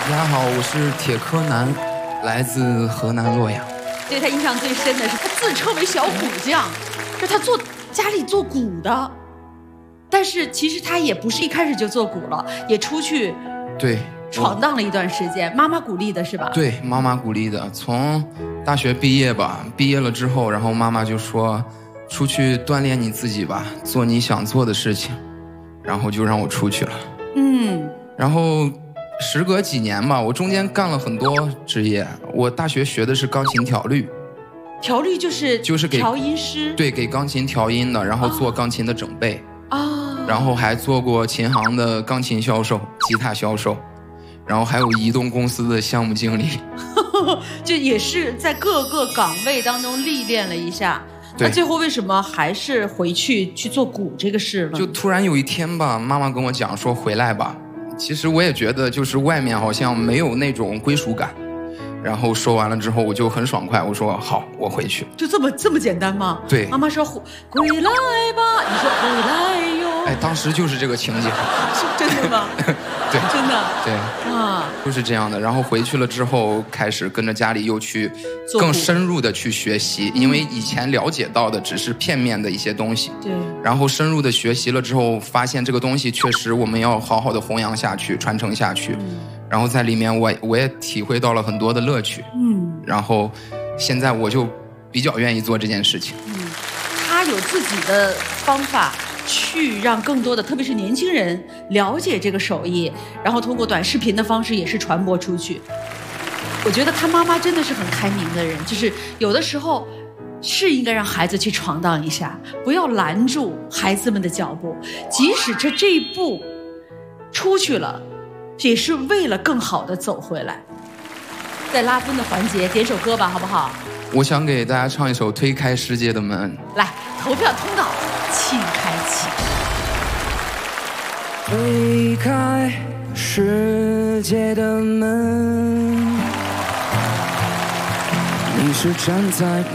大家好，我是铁柯南，来自河南洛阳。 对他印象最深的是他自称为小鼓匠，就他家里做鼓的，但是其实他也不是一开始就做鼓了，也出去对闯荡了一段时间。妈妈鼓励的是吧？ 对，妈妈鼓励的。从大学毕业吧，毕业了之后，然后妈妈就说，出去锻炼你自己吧，做你想做的事情，然后就让我出去了。然后时隔几年吧，我中间干了很多职业。我大学学的是钢琴调律， 调律就是给调音师， 对，给钢琴调音的，然后做钢琴的整备啊， 然后还做过琴行的钢琴销售、吉他销售，然后还有移动公司的项目经理， 就也是在各个岗位当中历练了一下。那最后为什么还是回去做鼓这个事呢？ 就突然有一天吧，妈妈跟我讲说回来吧。其实我也觉得就是外面好像没有那种归属感，然后说完了之后我就很爽快，我说好，我回去。 就这么简单吗？ 对。 妈妈说回来吧，你说回来哟。 哎，当时就是这个情节。 是真的吗？ 对， 真的。 对啊， 就是这样的。然后回去了之后，开始跟着家里又去更深入的去学习，因为以前了解到的只是片面的一些东西。 对。 然后深入的学习了之后，发现这个东西确实我们要好好的弘扬下去，传承下去。然后在里面我也体会到了很多的乐趣。然后现在我就比较愿意做这件事情。 他有自己的方法。去让更多的，特别是年轻人了解这个手艺，然后通过短视频的方式也是传播出去。我觉得他妈妈真的是很开明的人，就是有的时候是应该让孩子去闯荡一下，不要拦住孩子们的脚步，即使这一步出去了，也是为了更好的走回来。在拉分的环节，点首歌吧，好不好？ 我想给大家唱一首《推开世界的门》。 来，投票通道请开启。 推开世界的门，你是站在